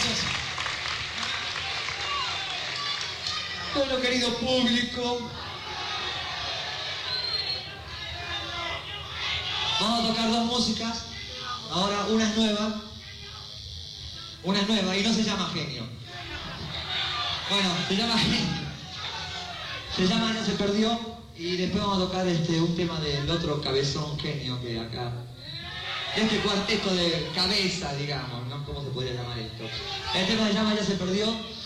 gracias. Bueno, querido público, vamos a tocar dos músicas. Ahora una es nueva y no se llama Genio. Bueno, se llama Genio. Se llama No se perdió y después vamos a tocar un tema del otro cabezón Genio que acá. Este cuarteto de cabeza, digamos, ¿no? ¿Cómo se podría llamar esto? El tema se llama Ya se perdió.